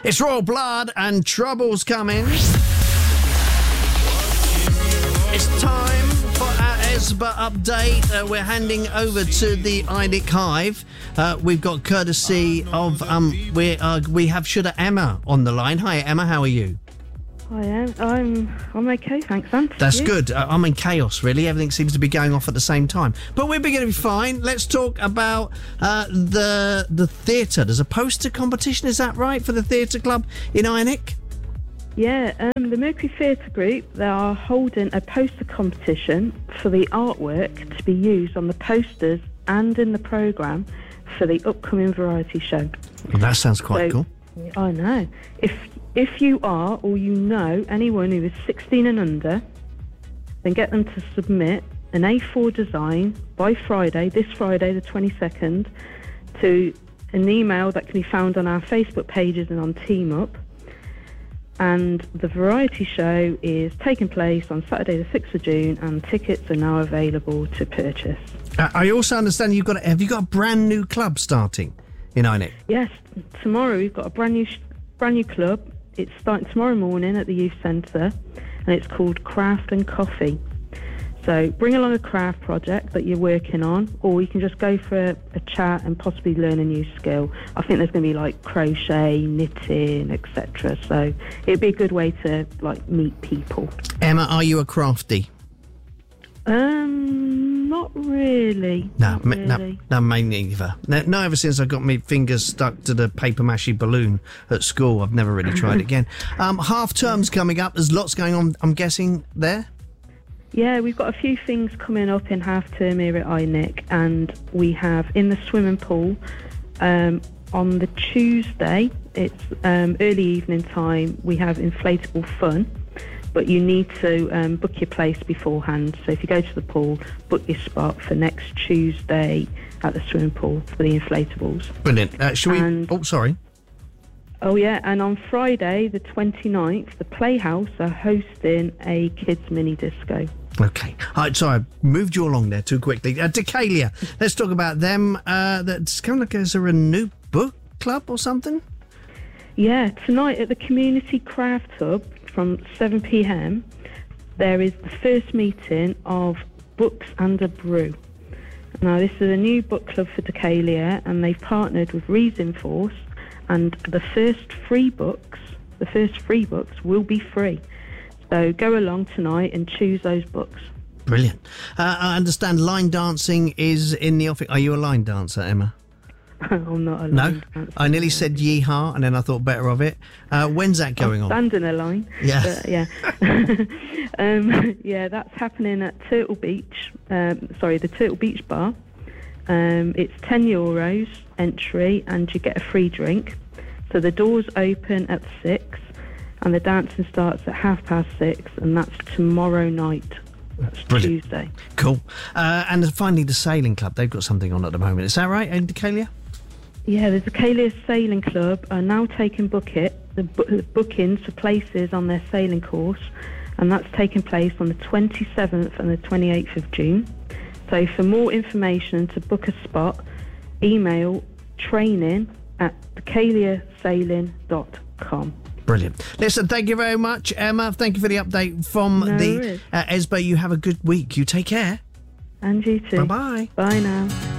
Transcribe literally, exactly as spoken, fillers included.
It's Royal Blood and Trouble's coming. It's time for our E S B A update. Uh, we're handing over to the I N I C Hive. Uh, we've got courtesy of, um, we uh, we have Shudder Emma on the line. Hi, Emma, how are you? I am. I'm. I'm okay. Thanks, Ant. That's You? good. Uh, I'm in chaos, really. Everything seems to be going off at the same time. But we're going to be fine. Let's talk about uh, the the theatre. There's a poster competition, is that right, for the theatre club in I N I C? Yeah. Um, the Mercury Theatre Group, they are holding a poster competition for the artwork to be used on the posters and in the programme for the upcoming variety show. Well, that sounds quite So, cool. I know. If if you are or you know anyone who is sixteen and under, then get them to submit an A four design by Friday, this Friday the twenty-second, to an email that can be found on our Facebook pages and on Team Up. And the variety show is taking place on Saturday the sixth of June, and tickets are now available to purchase. Uh, I also understand you've got a, have you got a brand new club starting in I N I C? Yes, tomorrow we've got a brand new brand new club. It's starting tomorrow morning at the youth centre, and it's called Craft and Coffee. So bring along a craft project that you're working on, or you can just go for a, a chat and possibly learn a new skill. I think there's going to be like crochet, knitting, et cetera. So it'd be a good way to like meet people. Emma, are you a crafty? Um, not really. No, not me, no, really. no, me neither. No, no, ever since I got my fingers stuck to the paper mache balloon at school, I've never really tried it again. Um, half term's coming up. There's lots going on, I'm guessing, there? Yeah, we've got a few things coming up in half term here at I N I C, and we have in the swimming pool um, on the Tuesday, it's um, early evening time, we have inflatable fun, but you need to um, book your place beforehand. So if you go to the pool, book your spot for next Tuesday at the swimming pool for the inflatables. Brilliant. Uh, shall we... And- Oh, sorry. Oh yeah, and on Friday the twenty-ninth, the Playhouse are hosting a kids mini disco. Okay. All right, sorry, I moved you along there too quickly. Uh, Decalia, let's talk about them. Uh, that's kind of like, is there a new book club or something? Yeah, tonight at the Community Craft Hub from seven p.m, there is the first meeting of Books and a Brew. Now, this is a new book club for Decalia, and they've partnered with Reason Force, and the first free books, the first free books will be free. So go along tonight and choose those books. Brilliant. Uh, I understand line dancing is in the office. Are you a line dancer, Emma? I'm not a No? line dancer. I nearly said yeehaw, and then I thought better of it. Uh, when's that going I'll on? stand in a line. Yeah. But, yeah. um, yeah, that's happening at Turtle Beach. Um, sorry, the Turtle Beach Bar. Um, it's ten euros entry, and you get a free drink. So the doors open at six, and the dancing starts at half past six, and that's tomorrow night. That's Brilliant. Tuesday. Cool. Uh, and finally, the sailing club. They've got something on at the moment. Is that right, in Decalia? Yeah, there's a Calia Sailing Club are now taking bucket the, bu- the bookings for places on their sailing course, and that's taking place on the twenty-seventh and the twenty-eighth of June. So for more information to book a spot, email training at decalia sailing dot com. Brilliant. Listen, thank you very much, Emma. Thank you for the update from No the worries. uh, E S B A. You have a good week. You take care. And you too. Bye-bye. Bye now.